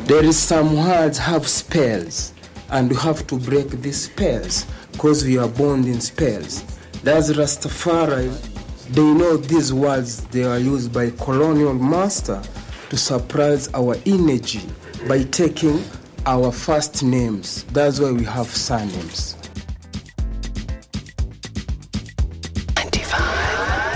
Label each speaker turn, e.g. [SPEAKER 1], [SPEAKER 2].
[SPEAKER 1] There is some words have spells, and we have to break these spells because we are born in spells. That's Rastafari. They know these words, they are used by colonial master to suppress our energy by taking our first names. That's why we have surnames.